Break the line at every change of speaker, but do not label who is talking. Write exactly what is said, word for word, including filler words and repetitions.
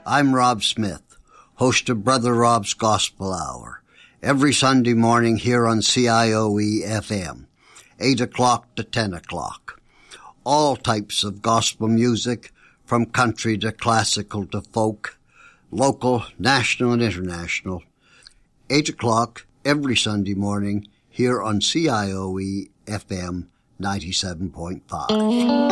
I'm Rob Smith, host of Brother Rob's Gospel Hour, every Sunday morning here on C I O E F M, eight o'clock to ten o'clock. All types of gospel music, from country to classical to folk, local, national and international. eight o'clock every Sunday morning here on C I O E F M ninety-seven point five.